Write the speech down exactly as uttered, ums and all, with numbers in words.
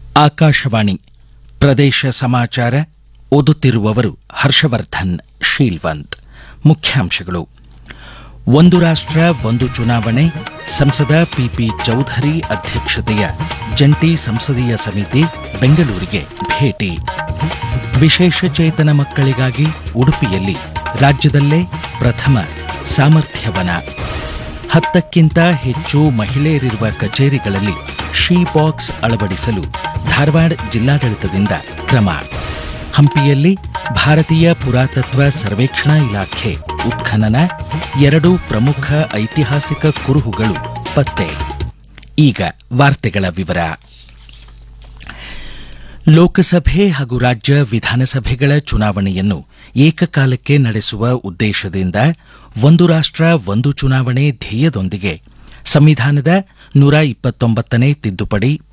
ಆಕಾಶವಾಣಿ ಪ್ರದೇಶ ಸಮಾಚಾರ ಓದುತ್ತಿರುವವರು ಹರ್ಷವರ್ಧನ್ ಶೀಲ್ವಂತ್. ಮುಖ್ಯಾಂಶಗಳು: ಒಂದು ರಾಷ್ಟ್ರ ಒಂದು ಚುನಾವಣೆ, ಸಂಸದ ಪಿಪಿ ಚೌಧರಿ ಅಧ್ಯಕ್ಷತೆಯ ಜಂಟಿ ಸಂಸದೀಯ ಸಮಿತಿ ಬೆಂಗಳೂರಿಗೆ ಭೇಟಿ. ವಿಶೇಷಚೇತನ ಮಕ್ಕಳಿಗಾಗಿ ಉಡುಪಿಯಲ್ಲಿ ರಾಜ್ಯದಲ್ಲೇ ಪ್ರಥಮ ಸಾಮರ್ಥ್ಯವನ. ಹತ್ತಕ್ಕಿಂತ ಹೆಚ್ಚು ಮಹಿಳೆಯರಿರುವ ಕಚೇರಿಗಳಲ್ಲಿ ಶೀ ಬಾಕ್ಸ್ ಅಳವಡಿಸಲು ಧಾರವಾಡ ಜಿಲ್ಲಾಡಳಿತದಿಂದ ಕ್ರಮ. ಹಂಪಿಯಲ್ಲಿ ಭಾರತೀಯ ಪುರಾತತ್ವ ಸರ್ವೇಕ್ಷಣಾ ಇಲಾಖೆ ಉತ್ಖನನ, ಎರಡು ಪ್ರಮುಖ ಐತಿಹಾಸಿಕ ಕುರುಹುಗಳು ಪತ್ತೆ. ಈಗ ವಾರ್ತೆಗಳ ವಿವರ. ಲೋಕಸಭೆ ಹಾಗೂ ರಾಜ್ಯ ವಿಧಾನಸಭೆಗಳ ಚುನಾವಣೆಯನ್ನು ಏಕಕಾಲಕ್ಕೆ ನಡೆಸುವ ಉದ್ದೇಶದಿಂದ ಒಂದು ರಾಷ್ಟ್ರ ಒಂದು ಚುನಾವಣೆ ಧ್ಯೇಯದೊಂದಿಗೆ ಸಂವಿಧಾನದ ನೂರ ಇಪ್ಪತ್ತೊಂಬತ್ತನೇ ತಿದ್ದುಪಡಿ